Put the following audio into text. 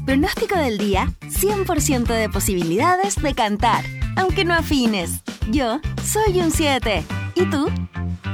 Pronóstico del día, 100% de posibilidades de cantar, aunque no afines. Yo soy un 7. ¿Y tú?